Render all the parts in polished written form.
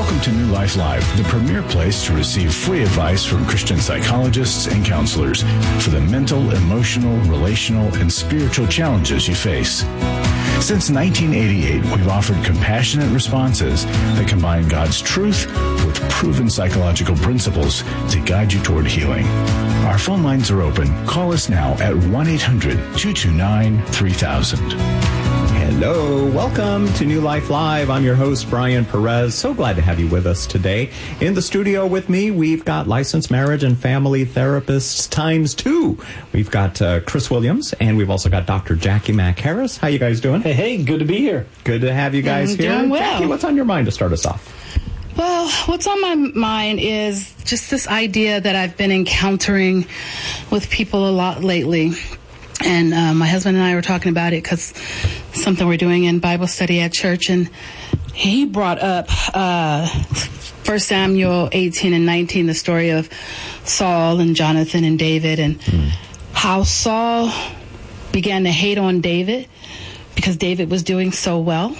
Welcome to New Life Live, the premier place to receive free advice from Christian psychologists and counselors for the mental, emotional, relational, and spiritual challenges you face. Since 1988, we've offered compassionate responses that combine God's truth with proven psychological principles to guide you toward healing. Our phone lines are open. Call us now at 1-800-229-3000. Hello, welcome to New Life Live. I'm your host, Brian Perez. So glad to have you with us today. In the studio with me, we've got licensed marriage and family therapists times two. We've got Chris Williams, and we've also got Dr. Jackie Mack Harris. How you guys doing? Hey, good to be here. Good to have you guys here. Doing well. Jackie, what's on your mind to start us off? Well, what's on my mind is just this idea that I've been encountering with people a lot lately. And my husband and I were talking about it because something we're doing in Bible study at church. And he brought up 1 Samuel 18 and 19, the story of Saul and Jonathan and David, and how Saul began to hate on David because David was doing so well.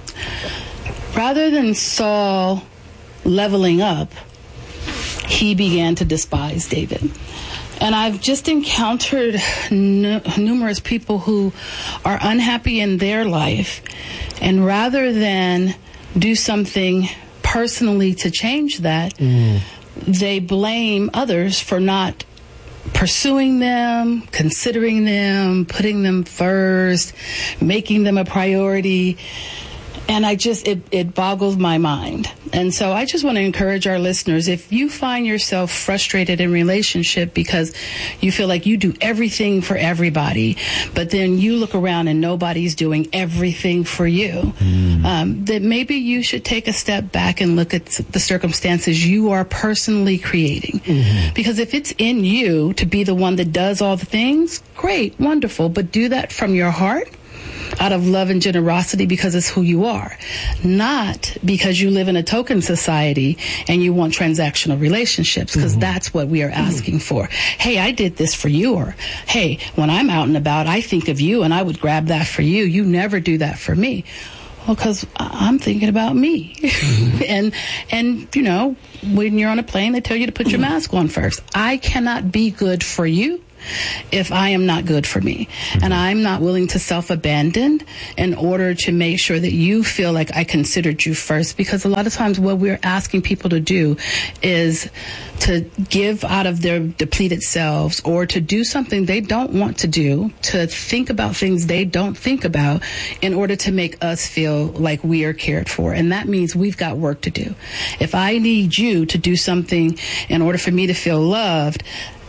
Rather than Saul leveling up, he began to despise David. And I've just encountered numerous people who are unhappy in their life, and rather than do something personally to change that, they blame others for not pursuing them, considering them, putting them first, making them a priority. And it boggles my mind. And so I just want to encourage our listeners, if you find yourself frustrated in relationship because you feel like you do everything for everybody, but then you look around and nobody's doing everything for you, that maybe you should take a step back and look at the circumstances you are personally creating. Because if it's in you to be the one that does all the things, great, wonderful, but do that from your heart, out of love and generosity, because it's who you are, not because you live in a token society and you want transactional relationships, because that's what we are asking for. Hey, I did this for you, or hey, when I'm out and about, I think of you and I would grab that for you. You never do that for me. Well, because I'm thinking about me. And you know, when you're on a plane, they tell you to put your mask on first. I cannot be good for you if I am not good for me. And I'm not willing to self-abandon in order to make sure that you feel like I considered you first. Because a lot of times what we're asking people to do is to give out of their depleted selves, or to do something they don't want to do, to think about things they don't think about, in order to make us feel like we are cared for. And that means we've got work to do. If I need you to do something in order for me to feel loved,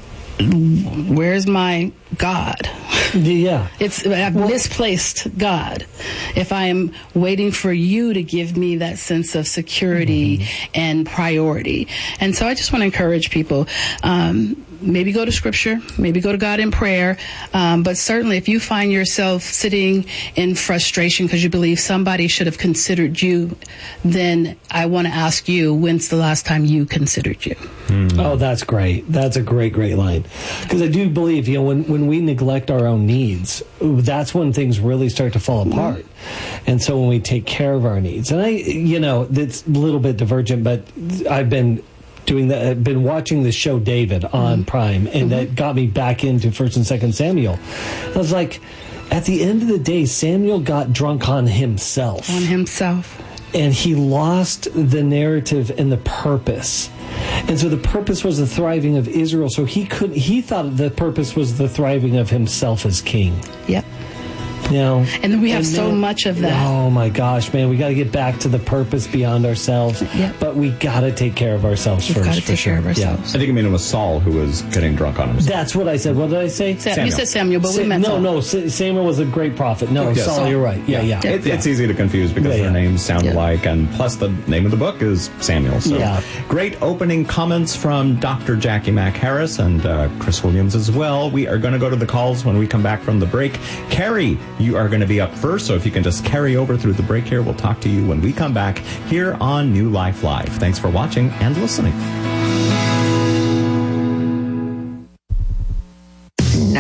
where's my God? Yeah. I've misplaced God if I am waiting for you to give me that sense of security and priority. And so I just want to encourage people, maybe go to Scripture, maybe go to God in prayer, but certainly if you find yourself sitting in frustration because you believe somebody should have considered you, then I want to ask you, when's the last time you considered you? Oh, that's great. That's a great line. Because I do believe, you know, when we neglect our own needs, that's when things really start to fall apart. And so when we take care of our needs, and that's a little bit divergent, but I've been doing that. I've been watching the show David on Prime, and that got me back into 1 and 2 Samuel. I was like, at the end of the day, Samuel got drunk on himself. And he lost the narrative and the purpose. And so the purpose was the thriving of Israel. So he thought the purpose was the thriving of himself as king. Yep. You know, and then we have so much of that. Oh my gosh, man, we got to get back to the purpose beyond ourselves. Yep. But we got to take care of ourselves first. We've got to take care of ourselves. I think you mean it was Saul who was getting drunk on himself. That's what I said. What did I say? Samuel. You said Samuel, but we meant Saul. No, Samuel was a great prophet. No, yes. Saul, you're right. Yeah. It's easy to confuse because their names sound alike, and plus the name of the book is Samuel. So great opening comments from Dr. Jackie Mack Harris and Chris Williams as well. We are going to go to the calls when we come back from the break. Carrie, you are going to be up first, so if you can just carry over through the break here, we'll talk to you when we come back here on New Life Live. Thanks for watching and listening.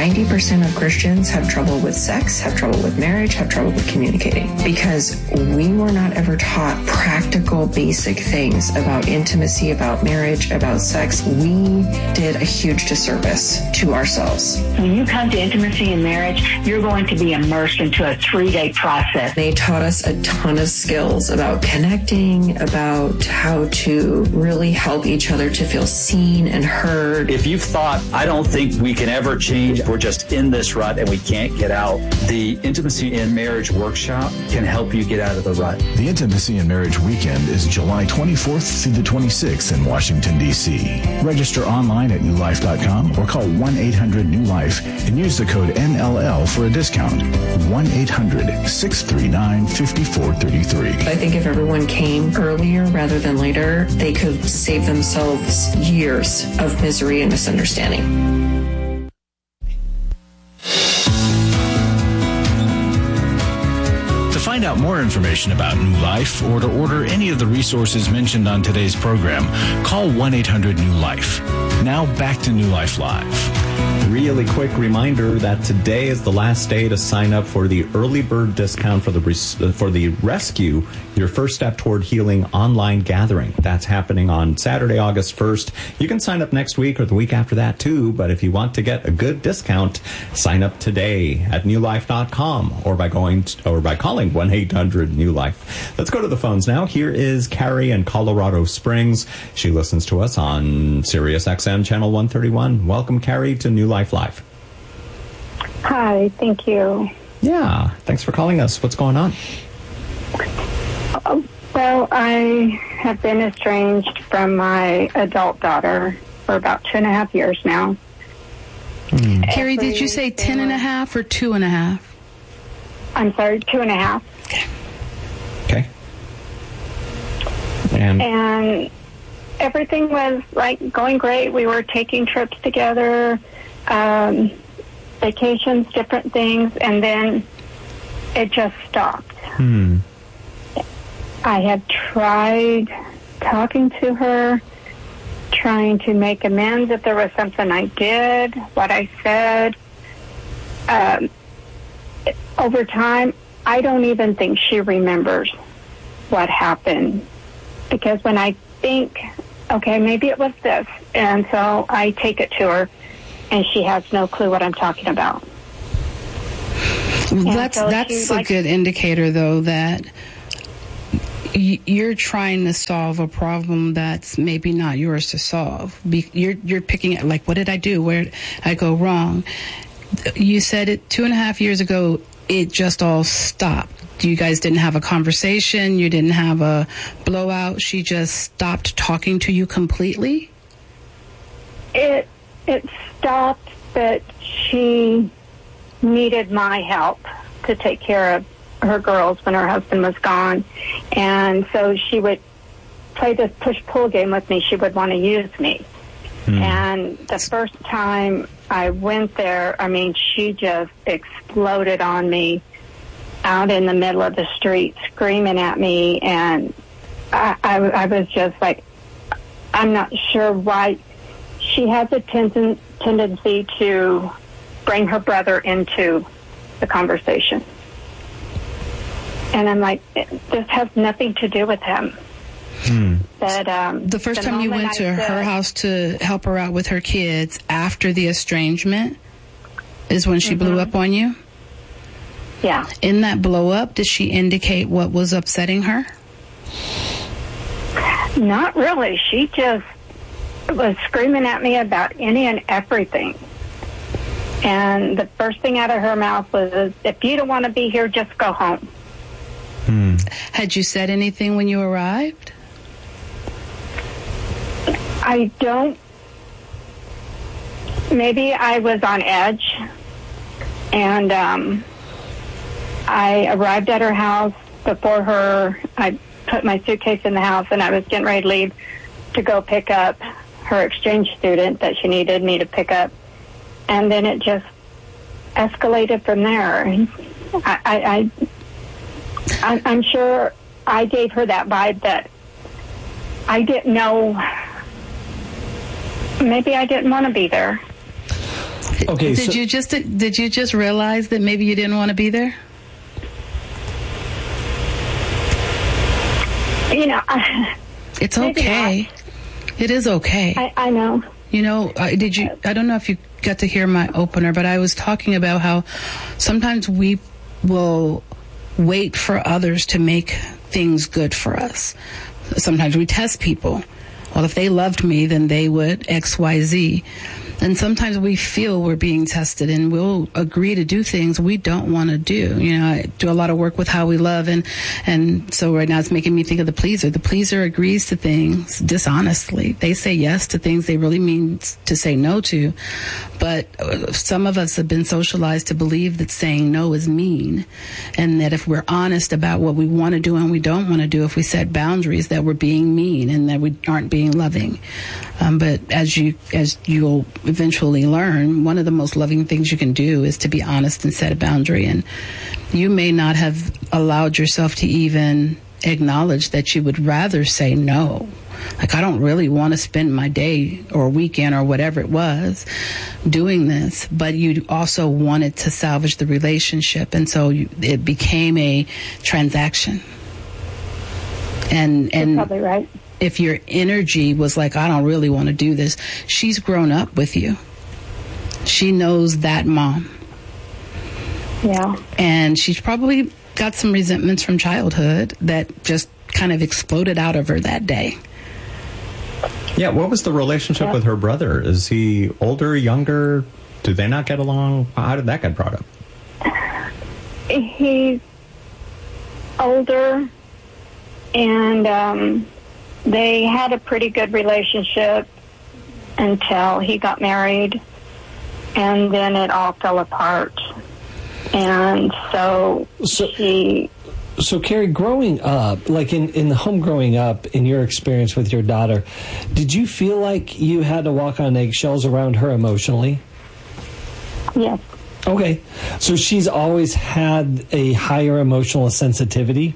90% of Christians have trouble with sex, have trouble with marriage, have trouble with communicating, because we were not ever taught practical, basic things about intimacy, about marriage, about sex. We did a huge disservice to ourselves. When you come to intimacy and marriage, you're going to be immersed into a 3-day process. They taught us a ton of skills about connecting, about how to really help each other to feel seen and heard. If you've thought, I don't think we can ever change, we're just in this rut and we can't get out, the Intimacy in Marriage Workshop can help you get out of the rut. The Intimacy and Marriage Weekend is July 24th through the 26th in Washington, D.C. Register online at newlife.com or call 1-800-NEW-LIFE and use the code NLL for a discount. 1-800-639-5433. I think if everyone came earlier rather than later, they could save themselves years of misery and misunderstanding. To find out more information about New Life or to order any of the resources mentioned on today's program, call 1-800-NEW-LIFE. Now back to New Life Live. Really quick reminder that today is the last day to sign up for the early bird discount for the Rescue, your first step toward healing online gathering. That's happening on Saturday, August 1st. You can sign up next week or the week after that too, but if you want to get a good discount, sign up today at newlife.com or by calling 1-800-NEW-LIFE. Let's go to the phones now. Here is Carrie in Colorado Springs. She listens to us on Sirius XM channel 131. Welcome, Carrie, to New Life Live. Hi, thank you. Yeah, thanks for calling us. What's going on? Well, I have been estranged from my adult daughter for about 2.5 years now. Carrie, did you say 10.5 or 2.5? I'm sorry, 2.5. Okay. And everything was like going great. We were taking trips together, vacations, different things, and then it just stopped. I had tried talking to her, trying to make amends if there was something I did, what I said. Over time, I don't even think she remembers what happened, because when I think, okay, maybe it was this, and so I take it to her, and she has no clue what I'm talking about. That's a good indicator, though, that you're trying to solve a problem that's maybe not yours to solve. You're picking it like, what did I do? Where did I go wrong? You said it 2.5 years ago, it just all stopped. You guys didn't have a conversation. You didn't have a blowout. She just stopped talking to you completely? It stopped, but she needed my help to take care of her girls when her husband was gone. And so she would play this push-pull game with me. She would want to use me. And the first time I went there, I mean, she just exploded on me out in the middle of the street, screaming at me. And I was just like, I'm not sure why. She has a tendency to bring her brother into the conversation. And I'm like, this has nothing to do with him. But the first time you went to her house to help her out with her kids after the estrangement is when she blew up on you? Yeah. In that blow up, did she indicate what was upsetting her? Not really. She just was screaming at me about any and everything. And the first thing out of her mouth was, if you don't want to be here, just go home. Had you said anything when you arrived? I don't. Maybe I was on edge. And I arrived at her house before her. I put my suitcase in the house, and I was getting ready to leave to go pick up her exchange student that she needed me to pick up. And then it just escalated from there. I'm sure I gave her that vibe that I didn't know. Maybe I didn't want to be there. Okay. Did you just realize that maybe you didn't want to be there? It's okay. It is okay. I know. I don't know if you got to hear my opener, but I was talking about how sometimes we will wait for others to make things good for us. Sometimes we test people. Well, if they loved me, then they would X, Y, Z. And sometimes we feel we're being tested, and we'll agree to do things we don't want to do. I do a lot of work with how we love, and so right now it's making me think of the pleaser. The pleaser agrees to things dishonestly. They say yes to things they really mean to say no to. But some of us have been socialized to believe that saying no is mean, and that if we're honest about what we want to do and we don't want to do, if we set boundaries, that we're being mean and that we aren't being loving. But as you'll eventually learn, one of the most loving things you can do is to be honest and set a boundary. And you may not have allowed yourself to even acknowledge that you would rather say no. Like, I don't really want to spend my day or weekend or whatever it was doing this, but you also wanted to salvage the relationship. And so it became a transaction. And You're probably right. If your energy was like, I don't really want to do this, she's grown up with you. She knows that mom. Yeah. And she's probably got some resentments from childhood that just kind of exploded out of her that day. Yeah, what was the relationship with her brother? Is he older, younger? Do they not get along? How did that get brought up? He's older, and they had a pretty good relationship until he got married, and then it all fell apart. And so she... So, Carrie, growing up, like in the home growing up, in your experience with your daughter, did you feel like you had to walk on eggshells around her emotionally? Yes. Okay. So she's always had a higher emotional sensitivity?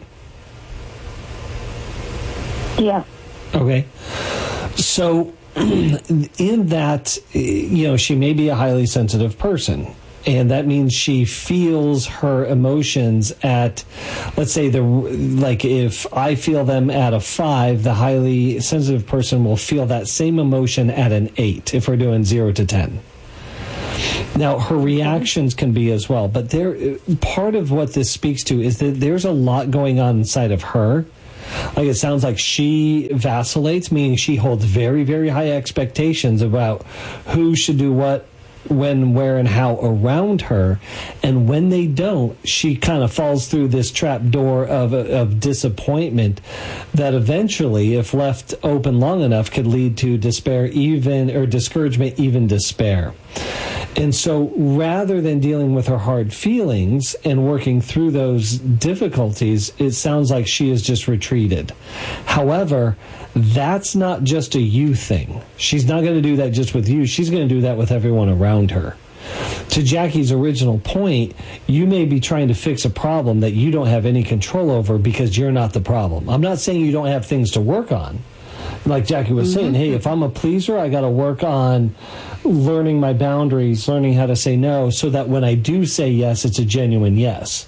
Yes. Okay. So in that, she may be a highly sensitive person. And that means she feels her emotions at, let's say, if I feel them at a 5, the highly sensitive person will feel that same emotion at an 8 if we're doing 0 to 10. Now, her reactions can be as well. But part of what this speaks to is that there's a lot going on inside of her. Like, it sounds like she vacillates, meaning she holds very, very high expectations about who should do what, when, where, and how around her. And when they don't, she kind of falls through this trap door of disappointment that eventually, if left open long enough, could lead to discouragement, even despair. And so rather than dealing with her hard feelings and working through those difficulties, it sounds like she has just retreated. However, that's not just a you thing. She's not going to do that just with you. She's going to do that with everyone around her. To Jackie's original point, you may be trying to fix a problem that you don't have any control over because you're not the problem. I'm not saying you don't have things to work on. Like Jackie was saying, hey, if I'm a pleaser, I got to work on learning my boundaries, learning how to say no, so that when I do say yes, it's a genuine yes.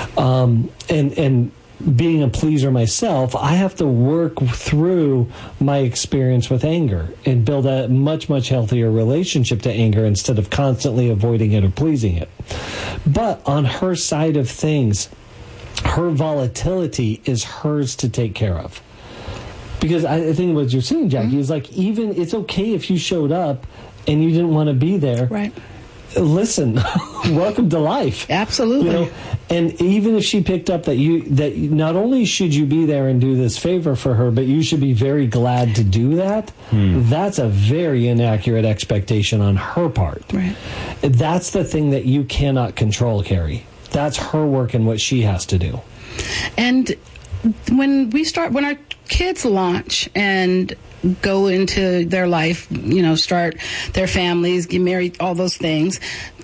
And being a pleaser myself, I have to work through my experience with anger and build a much, much healthier relationship to anger instead of constantly avoiding it or pleasing it. But on her side of things, her volatility is hers to take care of. Because I think what you're saying, Jackie, is like, even it's okay if you showed up and you didn't want to be there. Right. Listen, welcome to life. Absolutely. And even if she picked up that not only should you be there and do this favor for her, but you should be very glad to do that. That's a very inaccurate expectation on her part. Right. That's the thing that you cannot control, Carrie. That's her work and what she has to do. And when our kids launch and go into their life, start their families, get married, all those things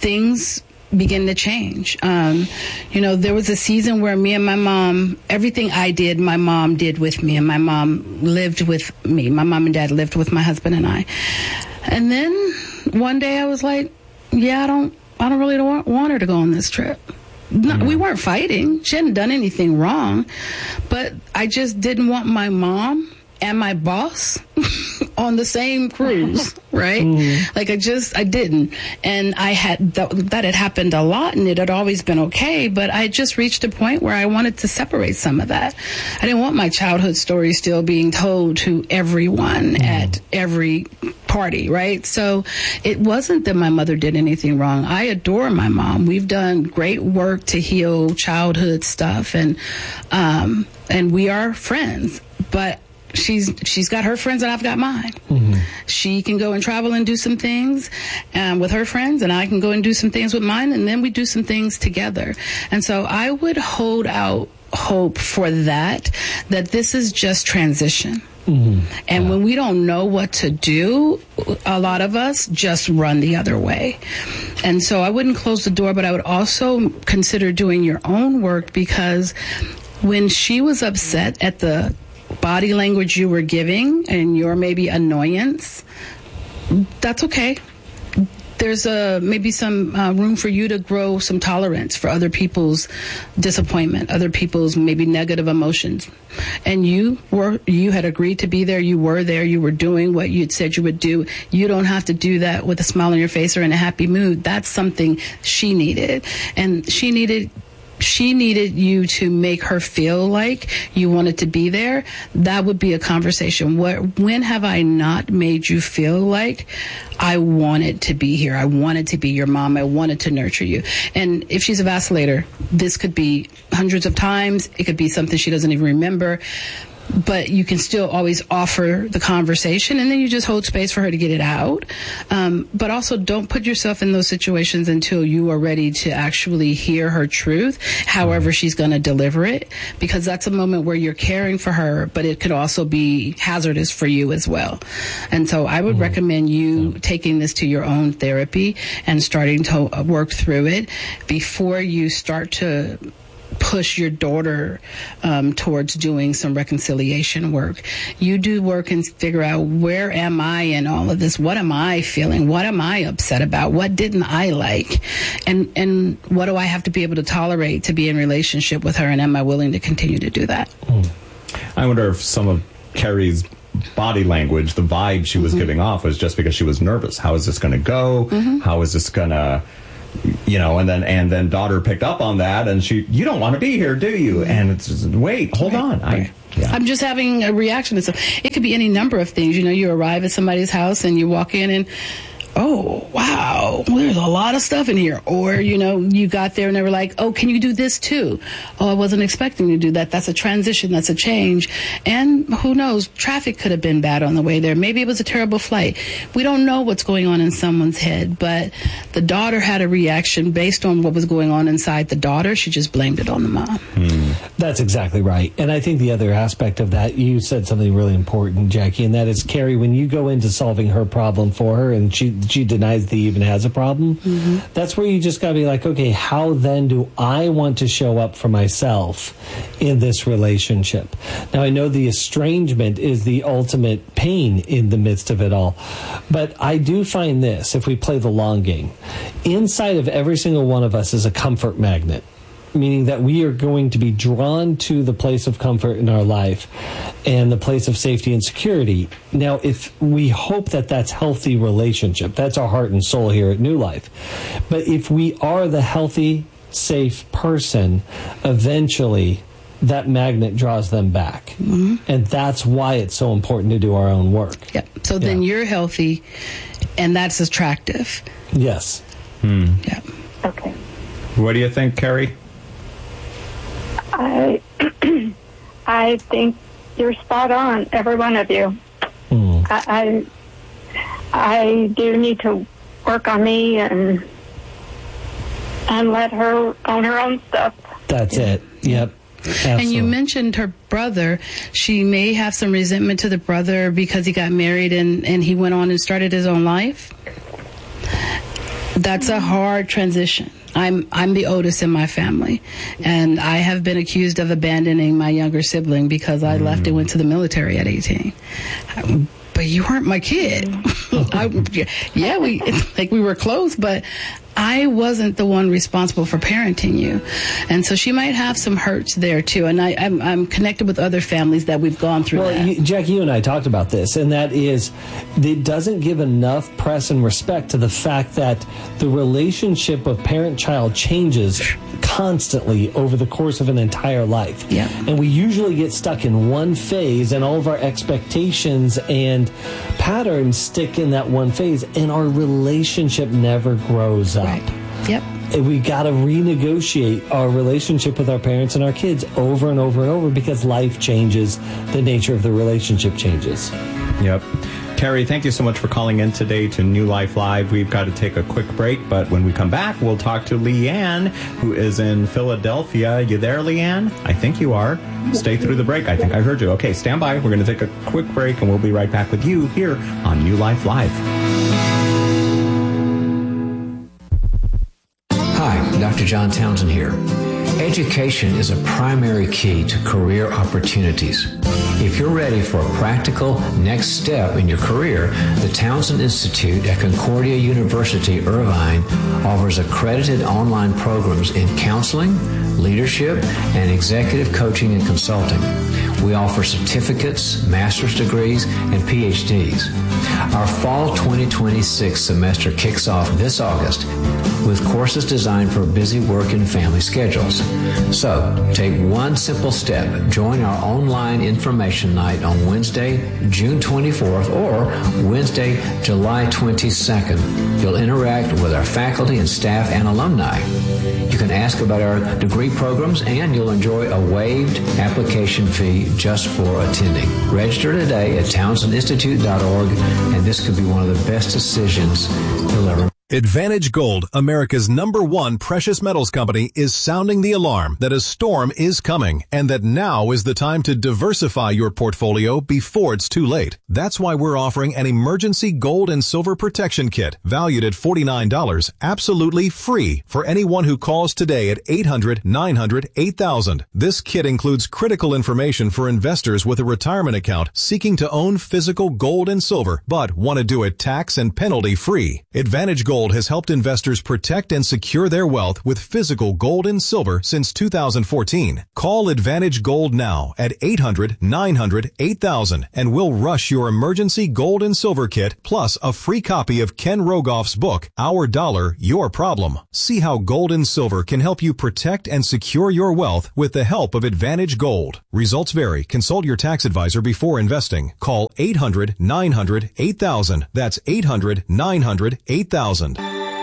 begin to change. There was a season where me and my mom, everything I did, my mom did with me, and my mom lived with me. My mom and dad lived with my husband and I. And then one day I was like, yeah, I don't really want her to go on this trip. No, we weren't fighting. She hadn't done anything wrong, but I just didn't want my mom and my boss on the same cruise, right? Like I didn't. And I had, that had happened a lot, and it had always been okay, but I just reached a point where I wanted to separate some of that. I didn't want my childhood story still being told to everyone at every party, right? So it wasn't that my mother did anything wrong. I adore my mom. We've done great work to heal childhood stuff, and we are friends, but she's got her friends and I've got mine. She can go and travel and do some things with her friends, and I can go and do some things with mine, and then we do some things together. And so I would hold out hope for that this is just transition. And when we don't know what to do, a lot of us just run the other way. And so I wouldn't close the door, but I would also consider doing your own work, because when she was upset at the body language you were giving and your maybe annoyance, that's okay. There's maybe some room for you to grow some tolerance for other people's disappointment, other people's maybe negative emotions. And you had agreed to be there. You were there. You were doing what you'd said you would do. You don't have to do that with a smile on your face or in a happy mood. That's something she needed. And she needed you to make her feel like you wanted to be there. That would be a conversation. When have I not made you feel like I wanted to be here? I wanted to be your mom. I wanted to nurture you. And if she's a vacillator, this could be hundreds of times. It could be something she doesn't even remember. But you can still always offer the conversation, and then you just hold space for her to get it out. But also don't put yourself in those situations until you are ready to actually hear her truth, however she's going to deliver it, because that's a moment where you're caring for her, but it could also be hazardous for you as well. And so I would recommend you taking this to your own therapy and starting to work through it before you start to push your daughter towards doing some reconciliation work. You do work and figure out, where am I in all of this? What am I feeling? What am I upset about? What didn't I like? And what do I have to be able to tolerate to be in relationship with her? And am I willing to continue to do that? I wonder if some of Carrie's body language, the vibe she was giving off, was just because she was nervous. How is this going to go? How is this going to... and then daughter picked up on that, and you don't want to be here, do you? And it's just, wait, hold on. I'm just having a reaction to stuff. It could be any number of things. You arrive at somebody's house and you walk in and, oh, wow, there's a lot of stuff in here. Or, you got there and they were like, oh, can you do this too? Oh, I wasn't expecting you to do that. That's a transition. That's a change. And who knows? Traffic could have been bad on the way there. Maybe it was a terrible flight. We don't know what's going on in someone's head, but the daughter had a reaction based on what was going on inside the daughter. She just blamed it on the mom. That's exactly right. And I think the other aspect of that, you said something really important, Jackie, and that is, Carrie, when you go into solving her problem for her and she denies that he even has a problem, that's where you just got to be like, okay, how then do I want to show up for myself in this relationship? Now, I know the estrangement is the ultimate pain in the midst of it all, but I do find this, if we play the long game, inside of every single one of us is a comfort magnet, meaning that we are going to be drawn to the place of comfort in our life and the place of safety and security. Now, if we hope that that's healthy relationship, that's our heart and soul here at New Life. But if we are the healthy, safe person, eventually that magnet draws them back. And that's why it's so important to do our own work. Yep. So then you're healthy, and that's attractive. Yes. Yeah. Okay. What do you think, Carrie? I think you're spot on, every one of you. I do need to work on me and let her own her own stuff. That's it. Yep. Absolutely. And you mentioned her brother. She may have some resentment to the brother because he got married and he went on and started his own life. That's a hard transition. I'm the oldest in my family, and I have been accused of abandoning my younger sibling because I left and went to the military at 18. but you weren't my kid. We were close, but I wasn't the one responsible for parenting you. And so she might have some hurts there, too. And I'm connected with other families that we've gone through that. Jack, you and I talked about this, and that is, it doesn't give enough press and respect to the fact that the relationship of parent-child changes constantly over the course of an entire life. Yeah. And we usually get stuck in one phase, and all of our expectations and patterns stick in that one phase, and our relationship never grows up. Right. Yep. And we got to renegotiate our relationship with our parents and our kids over and over and over, because life changes, the nature of the relationship changes. Yep. Terry, thank you so much for calling in today to New Life Live. We've got to take a quick break, but when we come back, we'll talk to Leanne, who is in Philadelphia. You there, Leanne? I think you are. Stay through the break. I think I heard you. Okay, stand by. We're going to take a quick break, and we'll be right back with you here on New Life Live. Hi, Dr. John Townsend here. Education is a primary key to career opportunities. If you're ready for a practical next step in your career, the Townsend Institute at Concordia University, Irvine offers accredited online programs in counseling, leadership, and executive coaching and consulting. We offer certificates, master's degrees, and PhDs. Our fall 2026 semester kicks off this August with courses designed for busy work and family schedules. So, take one simple step. Join our online information night on Wednesday, June 24th or Wednesday, July 22nd. You'll interact with our faculty and staff and alumni. You can ask about our degree programs, and you'll enjoy a waived application fee just for attending. Register today at townsendinstitute.org, and this could be one of the best decisions you'll ever make. Advantage Gold, America's #1 precious metals company, is sounding the alarm that a storm is coming and that now is the time to diversify your portfolio before it's too late. That's why we're offering an emergency gold and silver protection kit valued at $49, absolutely free for anyone who calls today at 800-900-8000. This kit includes critical information for investors with a retirement account seeking to own physical gold and silver but want to do it tax and penalty free. Advantage Gold has helped investors protect and secure their wealth with physical gold and silver since 2014. Call Advantage Gold now at 800-900-8000 and we'll rush your emergency gold and silver kit plus a free copy of Ken Rogoff's book, Our Dollar, Your Problem. See how gold and silver can help you protect and secure your wealth with the help of Advantage Gold. Results vary. Consult your tax advisor before investing. Call 800-900-8000. That's 800-900-8000.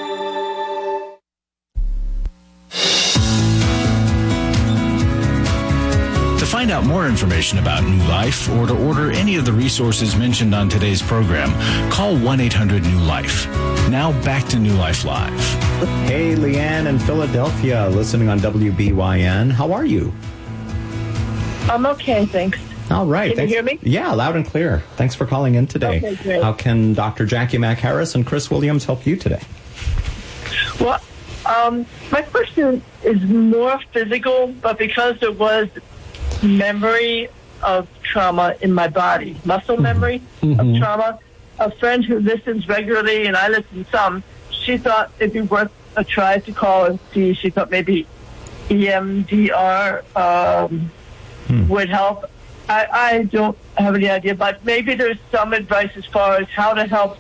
To find out more information about New Life or to order any of the resources mentioned on today's program, call 1-800-NEW-LIFE. Now back to New Life Live. Hey, Leanne in Philadelphia, listening on WBYN. How are you? I'm okay, thanks. All right. Can you hear me? Yeah, loud and clear. Thanks for calling in today. Okay, great. How can Dr. Jackie Mack Harris and Chris Williams help you today? Well, my question is more physical, but because there was memory of trauma in my body, muscle memory of trauma, a friend who listens regularly, and I listen some, she thought it'd be worth a try to call and see. She thought maybe EMDR would help. I don't have any idea, but maybe there's some advice as far as how to help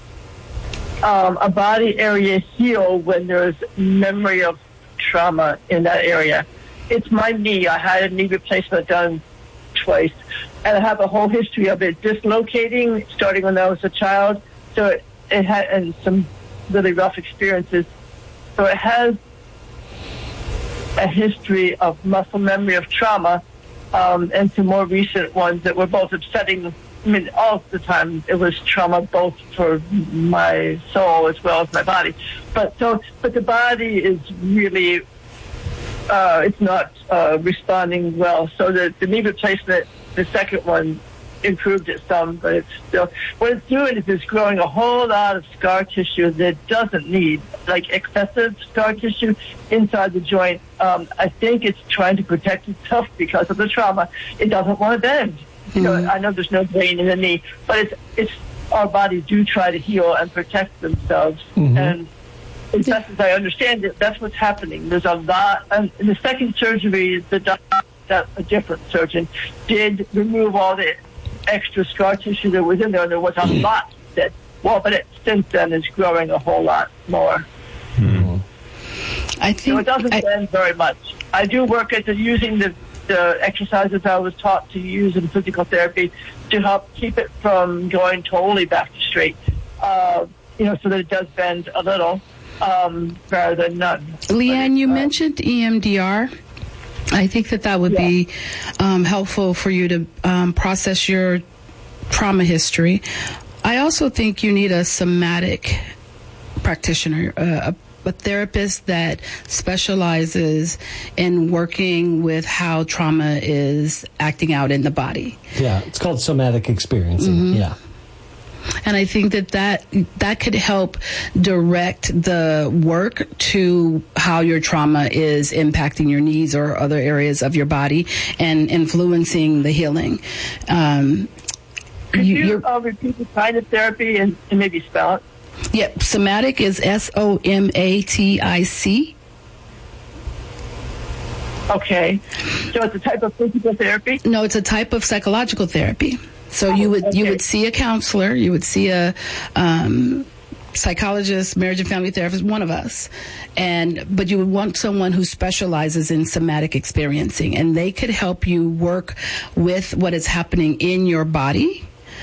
a body area heal when there's memory of trauma in that area. It's my knee. I had a knee replacement done twice, and I have a whole history of it dislocating starting when I was a child. So it had and some really rough experiences. So it has a history of muscle memory of trauma. And some more recent ones that were both upsetting. I mean, all the time it was trauma, both for my soul as well as my body. But the body is really, it's not responding well. So the knee replacement, the second one, improved it some, but it's still, what it's doing is it's growing a whole lot of scar tissue that doesn't need, like excessive scar tissue inside the joint. I think it's trying to protect itself because of the trauma. It doesn't want to bend. You know, I know there's no brain in the knee, but it's our bodies do try to heal and protect themselves. And as best as I understand it, that's what's happening. There's a lot. And in the second surgery, a different surgeon did remove all the extra scar tissue that was in there, and there was a lot that. Well, but since then is growing a whole lot more. I think so it doesn't bend very much. I do work at using the exercises I was taught to use in physical therapy to help keep it from going totally back to straight. You know, so that it does bend a little rather than none. Leanne, you mentioned EMDR. I think that would be helpful for you to process your trauma history. I also think you need a somatic practitioner, a therapist that specializes in working with how trauma is acting out in the body. Yeah, it's called somatic experiencing. Yeah. And I think that could help direct the work to how your trauma is impacting your knees or other areas of your body and influencing the healing. Could you repeat the kind of therapy and maybe spell it? Yep, somatic is SOMATIC. Okay, so it's a type of physical therapy? No, it's a type of psychological therapy. So you would see a counselor, you would see a psychologist, marriage and family therapist, one of us, but you would want someone who specializes in somatic experiencing, and they could help you work with what is happening in your body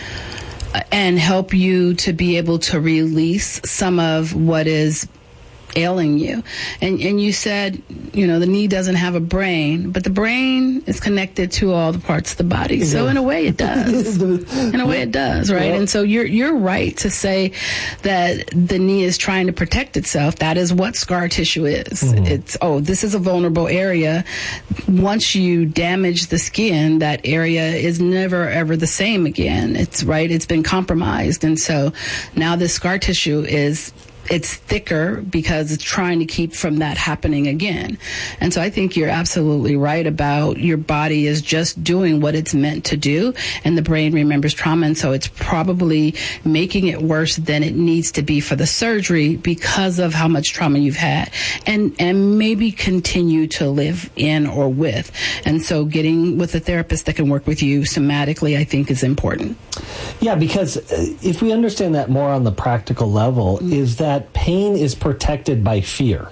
and help you to be able to release some of what is ailing you. And you said, you know, the knee doesn't have a brain, but the brain is connected to all the parts of the body. So in a way it does. In a way it does, right? Yep. And so you're right to say that the knee is trying to protect itself. That is what scar tissue is. It's, this is a vulnerable area. Once you damage the skin, that area is never ever the same again. It's right. It's been compromised. And so now this scar tissue it's thicker because it's trying to keep from that happening again. And so I think you're absolutely right about your body is just doing what it's meant to do, and the brain remembers trauma, and so it's probably making it worse than it needs to be for the surgery because of how much trauma you've had and maybe continue to live in or with. And so getting with a therapist that can work with you somatically, I think, is important. Yeah, because if we understand that more on the practical level, is that pain is protected by fear.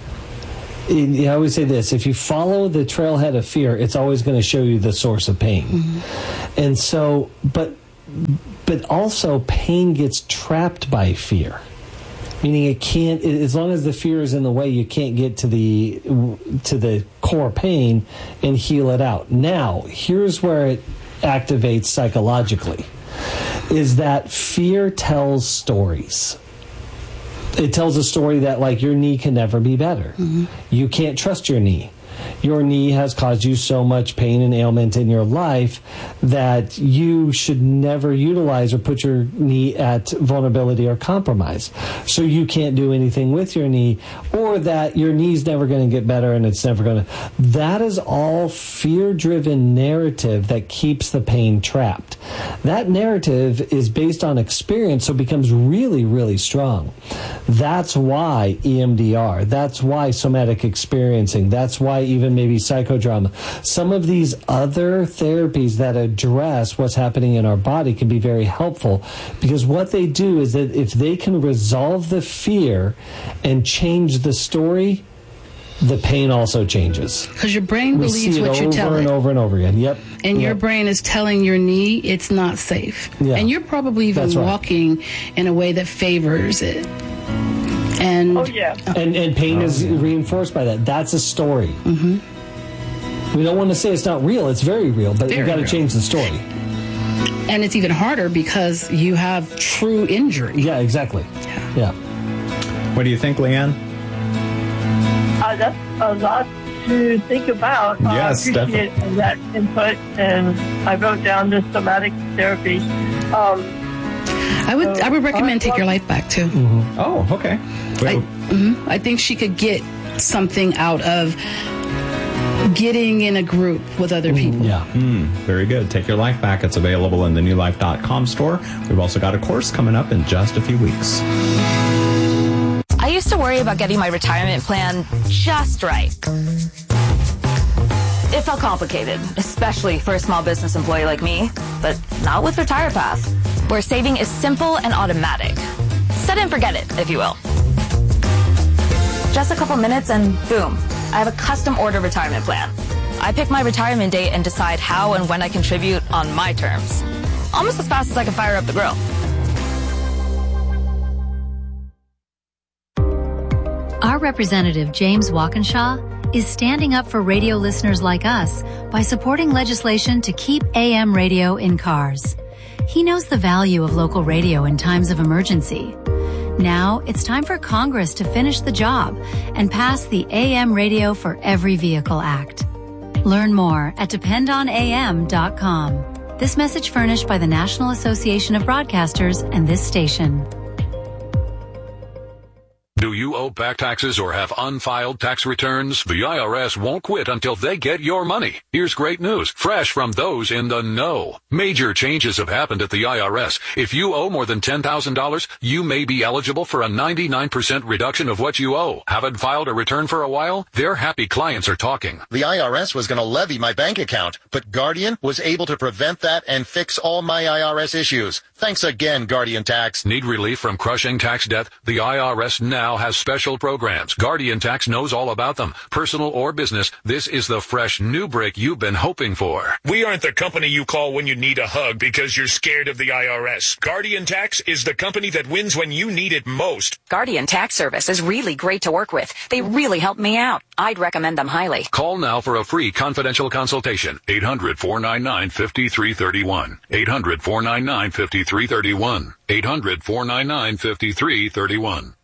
I always say this: if you follow the trailhead of fear, it's always going to show you the source of pain. And so, but also pain gets trapped by fear. Meaning it can't, as long as the fear is in the way, you can't get to the core pain and heal it out. Now, here's where it activates psychologically, is that fear tells stories. It tells a story that, like, your knee can never be better. You can't trust your knee. Your knee has caused you so much pain and ailment in your life that you should never utilize or put your knee at vulnerability or compromise. So you can't do anything with your knee, or that your knee's never going to get better and it's never going to. That is all fear-driven narrative that keeps the pain trapped. That narrative is based on experience, so it becomes really, really strong. That's why EMDR, that's why somatic experiencing, that's why even maybe psychodrama. Some of these other therapies that address what's happening in our body can be very helpful, because what they do is that if they can resolve the fear and change the story, the pain also changes. Because your brain believes what you tell it. Over and over and over again. Yep. And your brain is telling your knee it's not safe. Yeah. And you're probably even walking in a way that favors it. And and pain is reinforced by that. That's a story. We don't want to say it's not real. It's very real, but you've got to change the story. And it's even harder because you have true injury. Yeah, exactly. Yeah. What do you think, Leanne? That's a lot to think about. Yes, I appreciate that input, and I wrote down this somatic therapy. I would recommend Take Your Life Back too. Oh, okay. I think she could get something out of getting in a group with other people. Very good. Take Your Life Back. It's available in the newlife.com store. We've also got a course coming up in just a few weeks. I used to worry about getting my retirement plan just right. It felt complicated, especially for a small business employee like me, but not with RetirePath, where saving is simple and automatic. Set it and forget it, if you will. Just a couple minutes and boom, I have a custom order retirement plan. I pick my retirement date and decide how and when I contribute on my terms. Almost as fast as I can fire up the grill. Our representative, James Walkinshaw, is standing up for radio listeners like us by supporting legislation to keep AM radio in cars. He knows the value of local radio in times of emergency. Now it's time for Congress to finish the job and pass the AM Radio for Every Vehicle Act. Learn more at dependonam.com. This message furnished by the National Association of Broadcasters and this station. Do you owe back taxes or have unfiled tax returns? The IRS won't quit until they get your money. Here's great news, fresh from those in the know. Major changes have happened at the IRS. If you owe more than $10,000, you may be eligible for a 99% reduction of what you owe. Haven't filed a return for a while? Their happy clients are talking. The IRS was going to levy my bank account, but Guardian was able to prevent that and fix all my IRS issues. Thanks again, Guardian Tax. Need relief from crushing tax debt? The IRS now has special programs. Guardian Tax knows all about them. Personal or business, this is the fresh new break you've been hoping for. We aren't the company you call when you need a hug because you're scared of the IRS. Guardian Tax is the company that wins when you need it most. Guardian Tax Service is really great to work with. They really help me out. I'd recommend them highly. Call now for a free confidential consultation. 800-499-5331. 800-499-5331. 800-499-5331.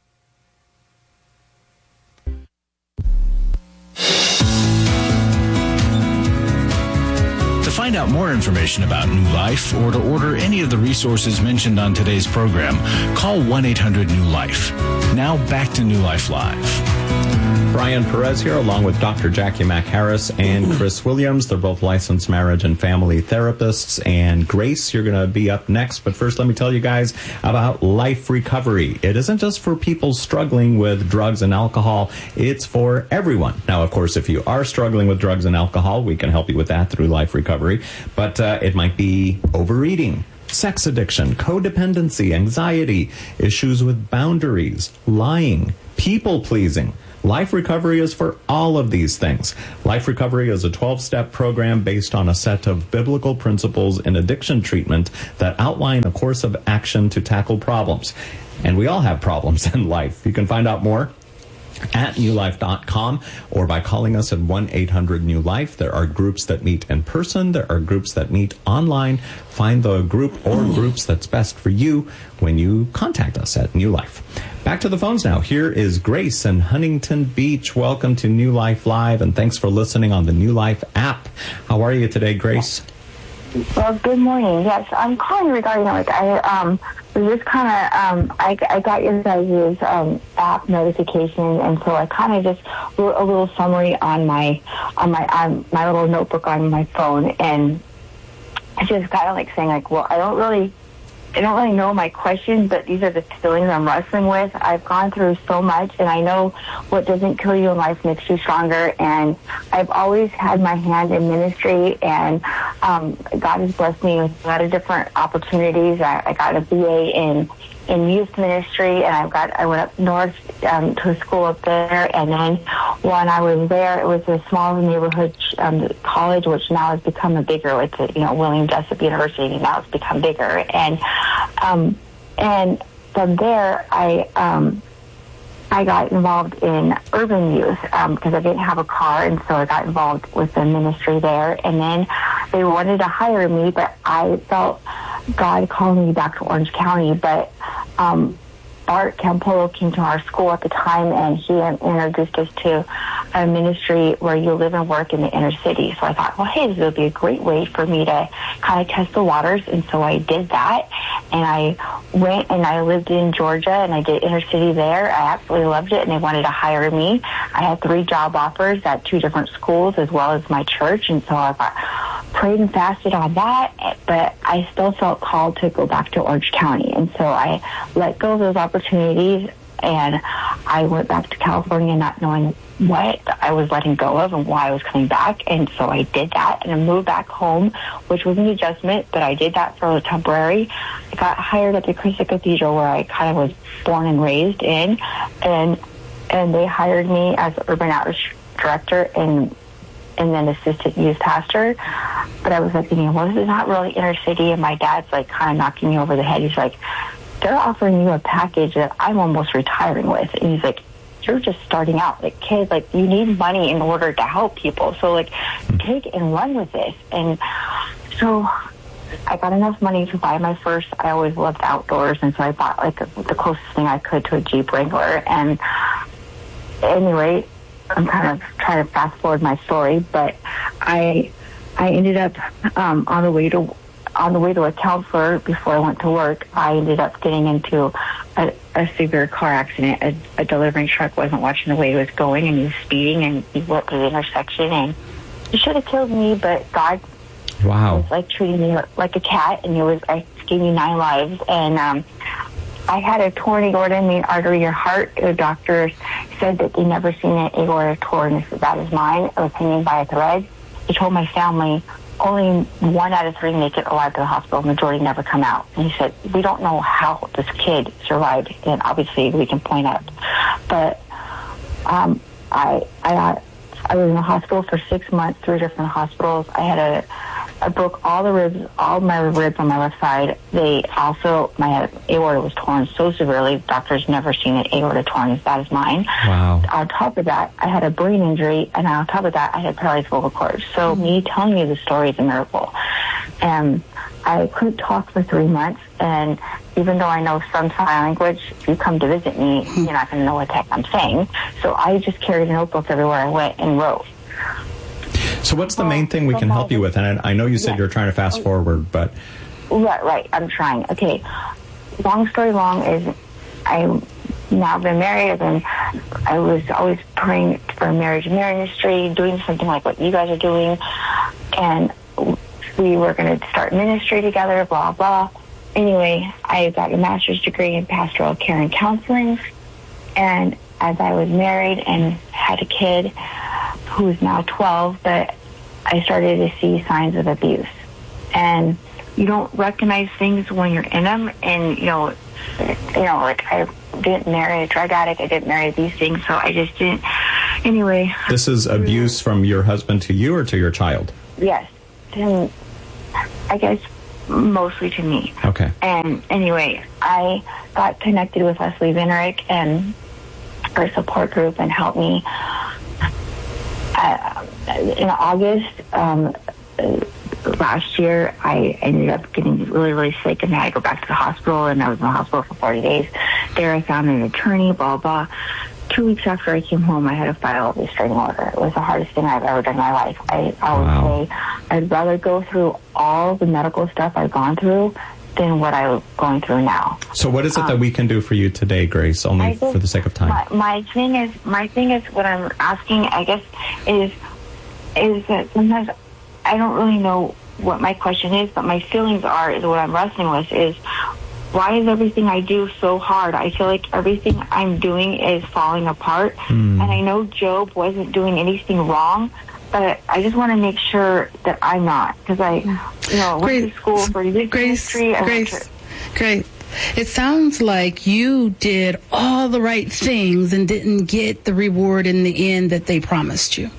To find out more information about New Life or to order any of the resources mentioned on today's program, call 1-800-NEW-LIFE. Now back to New Life Live. Brian Perez here, along with Dr. Jackie Mack Harris and Chris Williams. They're both licensed marriage and family therapists. And Grace, you're going to be up next. But first, let me tell you guys about Life Recovery. It isn't just for people struggling with drugs and alcohol. It's for everyone. Now, of course, if you are struggling with drugs and alcohol, we can help you with that through Life Recovery. But it might be overeating, sex addiction, codependency, anxiety, issues with boundaries, lying, people-pleasing. Life Recovery is for all of these things. Life Recovery is a 12-step program based on a set of biblical principles in addiction treatment that outline a course of action to tackle problems. And we all have problems in life. You can find out more at newlife.com or by calling us at 1-800-NEW-LIFE. There are groups that meet in person. There are groups that meet online. Find the group or groups that's best for you when you contact us at New Life. Back to the phones now. Here is Grace in Huntington Beach. Welcome to New Life Live, and thanks for listening on the New Life app. How are you today, Grace? Well, good morning. Yes, I'm calling regarding, I got your guys' app notification, and so I kind of just wrote a little summary on my little notebook on my phone, and I just kind of like saying like, well, I don't really know my questions, but these are the feelings I'm wrestling with. I've gone through so much, and I know what doesn't kill you in life makes you stronger. And I've always had my hand in ministry, and God has blessed me with a lot of different opportunities. I got a BA in youth ministry, and I went up north to a school up there, and then when I was there, it was a small neighborhood college, which now has become a bigger. It's William Jessup University. Now it's become bigger, and from there I got involved in urban youth because I didn't have a car, and so I got involved with the ministry there. And then they wanted to hire me, but I felt God calling me back to Orange County. But Art Campolo came to our school at the time, and he introduced us to a ministry where you live and work in the inner city. So I thought, well, hey, this would be a great way for me to kind of test the waters, and so I did that. And I went and I lived in Georgia, and I did inner city there. I absolutely loved it, and they wanted to hire me. I had 3 job offers at 2 different schools as well as my church, and so I prayed and fasted on that, but I still felt called to go back to Orange County. And so I let go of those opportunities, and I went back to California not knowing what I was letting go of and why I was coming back. And so I did that, and I moved back home, which was an adjustment, but I did that for temporary. I got hired at the Christ Cathedral, where I kind of was born and raised in, and they hired me as urban outreach director and then assistant youth pastor. But I was like thinking, well, this is not really inner city, and my dad's like kind of knocking me over the head. He's like, they're offering you a package that I'm almost retiring with. And he's like, you're just starting out. Like, kid, like, you need money in order to help people. So, like, take and run with this. And so I got enough money to buy my first. I always loved outdoors, and so I bought, like, the closest thing I could to a Jeep Wrangler. And anyway, I'm kind of trying to fast forward my story, but I ended up on the way to a counselor before I went to work. I ended up getting into a severe car accident. A delivering truck wasn't watching the way he was going, and he was speeding, and he went to the intersection, and he should have killed me, but God was like treating me like a cat, and I gave me 9 lives. And I had a torn aorta, main artery in your heart. The doctors said that they never seen an aorta torn as bad as mine. It was hanging by a thread. He told my family only 1 out of 3 make it alive to the hospital. Majority never come out. And he said, we don't know how this kid survived. And obviously we can point out. But I was in the hospital for 6 months, 3 different hospitals. I broke all my ribs on my left side. My aorta was torn so severely, doctors never seen an aorta torn as bad as mine. Wow. On top of that, I had a brain injury, and on top of that, I had paralyzed vocal cords. So me telling you the story is a miracle. And I couldn't talk for 3 months, and even though I know some sign language, if you come to visit me, you're not going to know what the heck I'm saying. So I just carried a notebook everywhere I went and wrote. So what's the main thing we can help you with? And I know you said you're trying to fast forward, but... Right. I'm trying. Okay. Long story long is I've now been married. I was always praying for marriage and ministry, doing something like what you guys are doing. And we were going to start ministry together, blah, blah. Anyway, I got a master's degree in pastoral care and counseling. And as I was married and had a kid who is now 12, but I started to see signs of abuse. And you don't recognize things when you're in them. And, like I didn't marry a drug addict. I didn't marry these things, so I just didn't. Anyway. This is abuse from your husband to you or to your child? Yes. And I guess mostly to me. Okay. And anyway, I got connected with Leslie Venerick and her support group and helped me. In August last year, I ended up getting really, really sick, and I had to go back to the hospital, and I was in the hospital for 40 days. There I found an attorney, blah, blah. 2 weeks after I came home, I had to file a restraining order. It was the hardest thing I've ever done in my life. I would say I'd rather go through all the medical stuff I've gone through than what I'm going through now. So what is it that we can do for you today, Grace, only for the sake of time? My thing is what I'm asking, I guess, is that sometimes I don't really know what my question is, but my feelings is what I'm wrestling with is, why is everything I do so hard? I feel like everything I'm doing is falling apart. And I know Job wasn't doing anything wrong, but I just want to make sure that I'm not, because I went to school for ministry. Grace. It sounds like you did all the right things and didn't get the reward in the end that they promised you.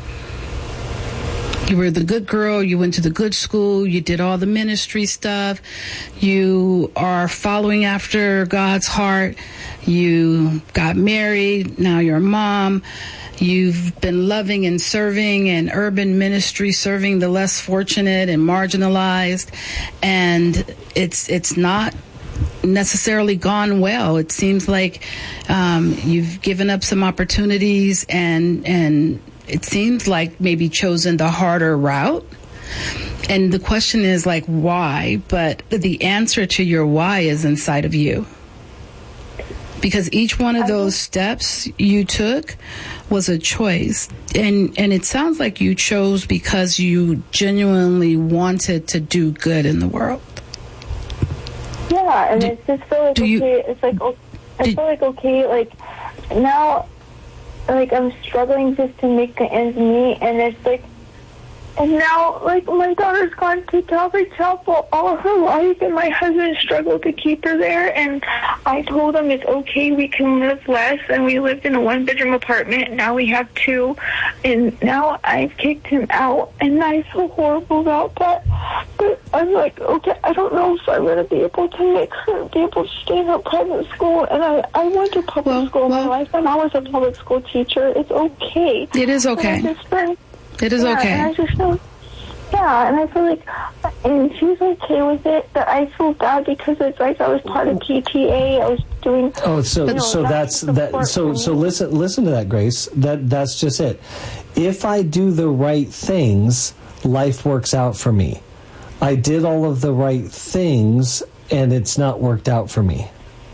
You were the good girl. You went to the good school. You did all the ministry stuff. You are following after God's heart. You got married. Now you're a mom. You've been loving and serving in urban ministry, serving the less fortunate and marginalized. And it's not necessarily gone well. It seems like you've given up some opportunities and it seems like maybe chosen the harder route. And the question is like, why? But the answer to your why is inside of you. Because each one of those steps you took was a choice. And it sounds like you chose because you genuinely wanted to do good in the world. Yeah, and it's just feel like, it's like, I feel like, okay, like, now, like, I'm struggling just to make the ends meet, and it's like, and now, like, my daughter's gone to Calvary Chapel all her life, and my husband struggled to keep her there, and I told him it's okay, we can live less, and we lived in a one-bedroom apartment, and now we have 2, and now I've kicked him out, and I feel horrible about that, but I'm like, okay, I don't know if I'm going to be able to make her be able to stay in her private school, and I went to public school my life, and I was a public school teacher. It's okay. It is okay. It is okay. And I just feel, and I feel like, and she's okay with it, but I feel bad because it's like I was part of PTA. I was doing. Oh, so that's that. So listen to that, Grace. That's just it. If I do the right things, life works out for me. I did all of the right things, and it's not worked out for me.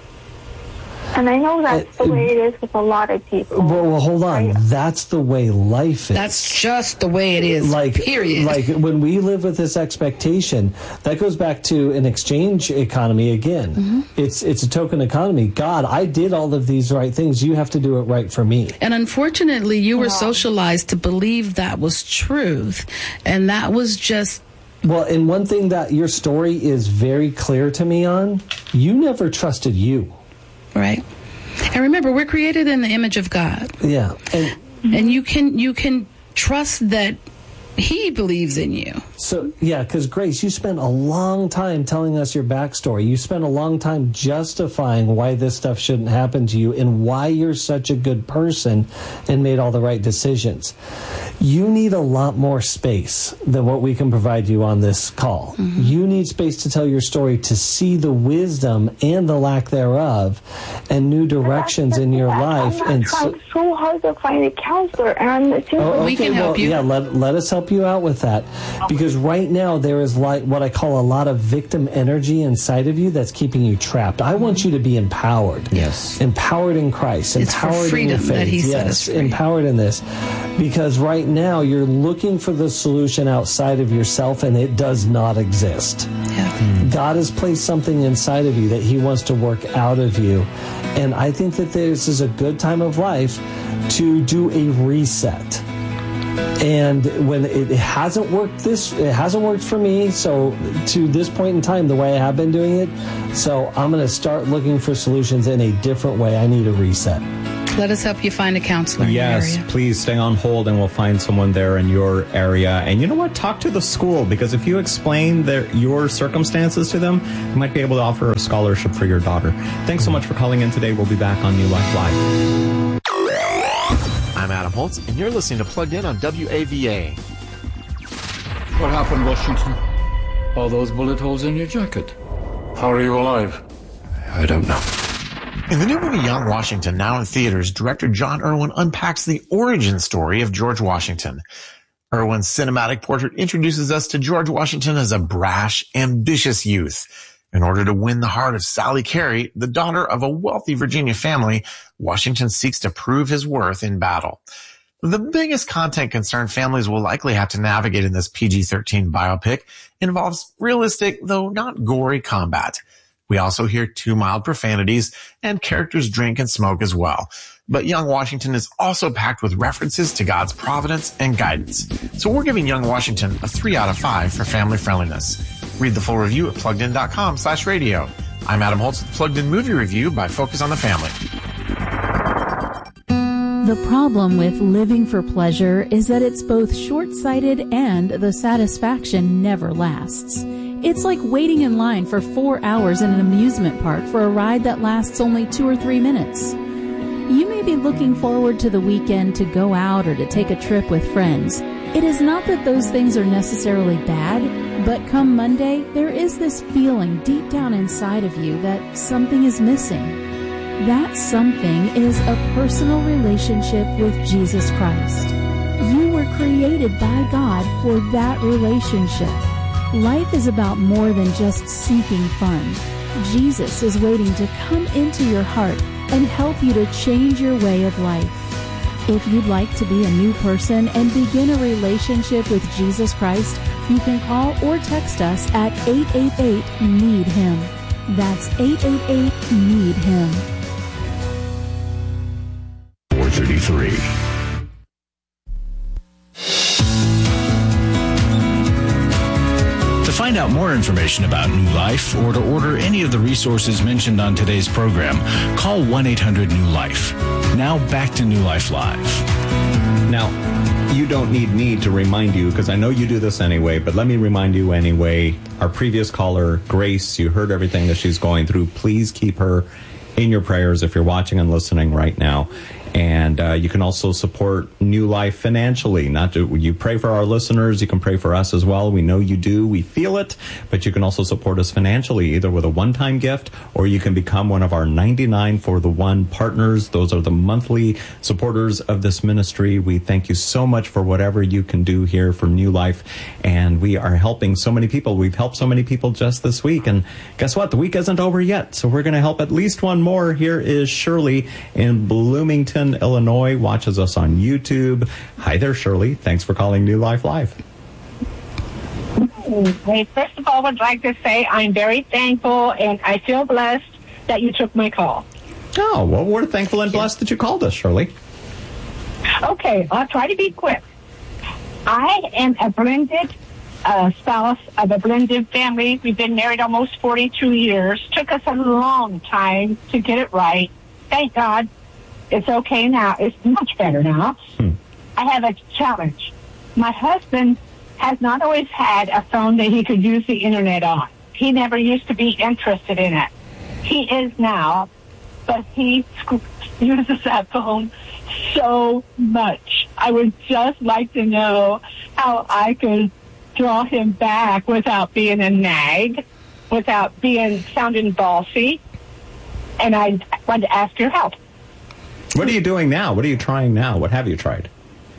And I know that's the way it is with a lot of people. Well, hold on. That's the way life is. That's just the way it is, period. Like, when we live with this expectation, that goes back to an exchange economy again. Mm-hmm. It's a token economy. God, I did all of these right things. You have to do it right for me. And unfortunately, you were socialized to believe that was truth. And that was just... Well, and one thing that your story is very clear to me on, you never trusted you. Right. And remember, we're created in the image of God. Yeah. And you can trust that He believes in you. So, yeah, because Grace, you spent a long time telling us your backstory. You spent a long time justifying why this stuff shouldn't happen to you and why you're such a good person and made all the right decisions. You need a lot more space than what we can provide you on this call. Mm-hmm. You need space to tell your story, to see the wisdom and the lack thereof and new directions in your life. I'm trying so hard to find a counselor, and we can help you. Yeah, let us help you out with that, because right now there is like what I call a lot of victim energy inside of you that's keeping you trapped. I want you to be empowered. Yes. Empowered in Christ. It's empowered for freedom in your faith. That He set us free. Empowered in this. Because right now you're looking for the solution outside of yourself, and it does not exist. Yeah. God has placed something inside of you that He wants to work out of you. And I think that this is a good time of life to do a reset. And when it hasn't worked for me, so to this point in time, the way I have been doing it, so I'm going to start looking for solutions in a different way. I need a reset. Let us help you find a counselor in your area. Please stay on hold and we'll find someone there in your area. And you know what? Talk to the school, because if you explain your circumstances to them, you might be able to offer a scholarship for your daughter. Thanks so much for calling in today. We'll be back on New Life Live. I'm Adam Holtz, and you're listening to Plugged In on WAVA. What happened, Washington? All those bullet holes in your jacket. How are you alive? I don't know. In the new movie Young Washington, now in theaters, director John Irwin unpacks the origin story of George Washington. Irwin's cinematic portrait introduces us to George Washington as a brash, ambitious youth. In order to win the heart of Sally Carey, the daughter of a wealthy Virginia family, Washington seeks to prove his worth in battle. The biggest content concern families will likely have to navigate in this PG-13 biopic involves realistic, though not gory, combat. We also hear 2 mild profanities, and characters drink and smoke as well. But Young Washington is also packed with references to God's providence and guidance. So we're giving Young Washington a 3 out of 5 for family friendliness. Read the full review at pluggedin.com/radio. I'm Adam Holtz with Plugged In Movie Review by Focus on the Family. The problem with living for pleasure is that it's both short-sighted and the satisfaction never lasts. It's like waiting in line for 4 hours in an amusement park for a ride that lasts only 2 or 3 minutes. You may be looking forward to the weekend to go out or to take a trip with friends. It is not that those things are necessarily bad, but come Monday, there is this feeling deep down inside of you that something is missing. That something is a personal relationship with Jesus Christ. You were created by God for that relationship. Life is about more than just seeking fun. Jesus is waiting to come into your heart and help you to change your way of life. If you'd like to be a new person and begin a relationship with Jesus Christ, you can call or text us at 888-NEED-HIM. That's 888-NEED-HIM. 433. To find out more information about New Life or to order any of the resources mentioned on today's program, call 1-800-NEW-LIFE. Now back to New Life Live. Now, you don't need me to remind you, because I know you do this anyway, but let me remind you anyway. Our previous caller, Grace, you heard everything that she's going through. Please keep her in your prayers if you're watching and listening right now. And you can also support New Life financially. You pray for our listeners. You can pray for us as well. We know you do. We feel it. But you can also support us financially, either with a one-time gift, or you can become one of our 99 for the One partners. Those are the monthly supporters of this ministry. We thank you so much for whatever you can do here for New Life. And we are helping so many people. We've helped so many people just this week. And guess what? The week isn't over yet. So we're going to help at least one more. Here is Shirley in Bloomington, Illinois, watches us on YouTube. Hi there, Shirley. Thanks for calling New Life Live. Hey, first of all, I would like to say I'm very thankful and I feel blessed that you took my call. Oh, well, we're thankful and blessed that you called us, Shirley. Okay, I'll try to be quick. I am a blended spouse of a blended family. We've been married almost 42 years. Took us a long time to get it right. Thank God. It's okay now. It's much better now. I have a challenge. My husband has not always had a phone that he could use the internet on. He never used to be interested in it. He is now, but he uses that phone so much. I would just like to know how I could draw him back without being a nag, without sounding bossy. And I wanted to ask your help. What are you doing now? What are you trying now? What have you tried?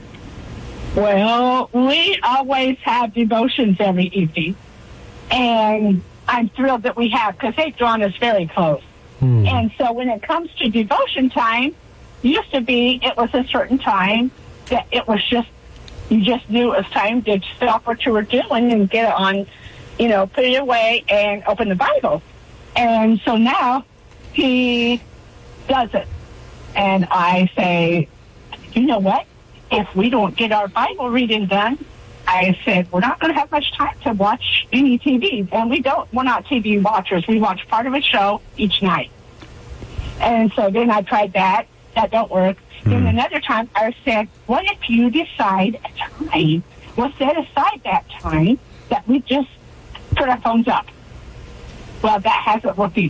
Well, we always have devotions every evening. And I'm thrilled that we have, because they've drawn us very close. And so when it comes to devotion time, used to be it was a certain time that it was just, you just knew it was time to stop what you were doing and get it on, put it away and open the Bible. And so now he does it. And I say, you know what? If we don't get our Bible reading done, I said, we're not going to have much time to watch any TV. And we're not TV watchers. We watch part of a show each night. And so then I tried that. That don't work. Then another time I said, what if you decide a time, we'll set aside that time that we just put our phones up. Well, that hasn't worked either.